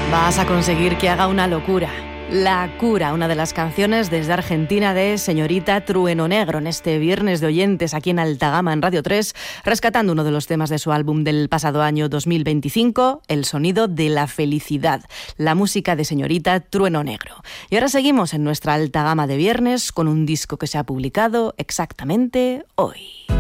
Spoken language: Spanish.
Vas a conseguir que haga una locura. La Cura, una de las canciones desde Argentina de Señorita Trueno Negro, en este viernes de oyentes aquí en Alta Gama en Radio 3, rescatando uno de los temas de su álbum del pasado año 2025, El sonido de la felicidad, la música de Señorita Trueno Negro. Y ahora seguimos en nuestra Alta Gama de viernes con un disco que se ha publicado exactamente hoy.